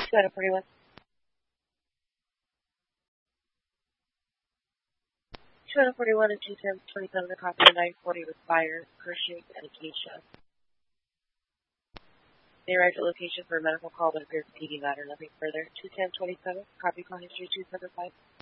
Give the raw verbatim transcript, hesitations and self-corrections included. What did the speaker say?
two out of forty-one. two out of forty-one and two ten twenty-seven, a copy of nine forty with Fire, Kershake, and Acacia. They arrived at location for a medical call but appears a P D matter, nothing further. two ten twenty-seven, copy call history two seven five.